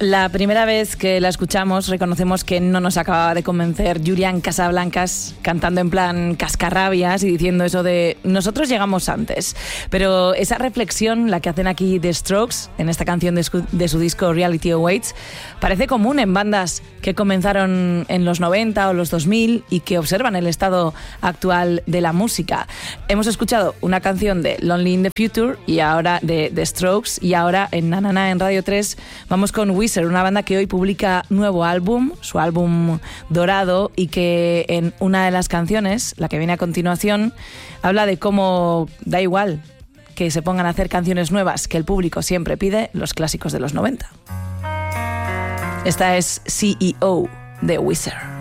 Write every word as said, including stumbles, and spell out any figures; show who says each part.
Speaker 1: La primera vez que la escuchamos reconocemos que no nos acababa de convencer Julian Casablancas cantando en plan cascarrabias y diciendo eso de nosotros llegamos antes. Pero esa reflexión, la que hacen aquí The Strokes en esta canción de su, de su disco Reality Awaits, parece común en bandas que comenzaron en los noventa o los dos mil y que observan el estado actual de la música. Hemos escuchado una canción de Lonely in the Future y ahora de The Strokes, y ahora en Na Na Na en Radio tres vamos con Weezer, una banda que hoy publica nuevo álbum, su álbum dorado, y que en una de las canciones, la que viene a continuación, habla de cómo da igual que se pongan a hacer canciones nuevas, que el público siempre pide los clásicos de los noventa. Esta es C E O de Weezer.